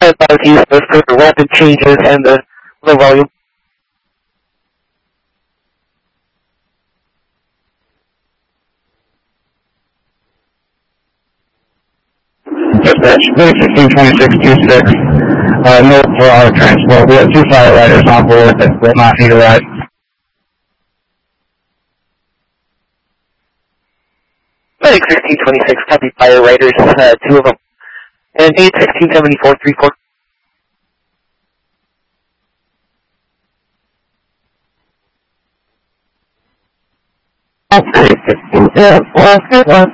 authorities for the rapid changes and the low volume. Dispatch, 162626, north for our transport. We have 2 firefighters on board that will not need a ride. Medic 1626, copy fire riders, 2 of them. And 8167434. Okay, 16,